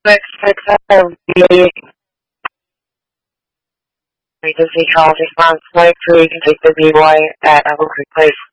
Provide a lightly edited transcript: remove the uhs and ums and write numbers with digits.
Next, the agency calls response 93, you can take the BY at Apple Creek Place.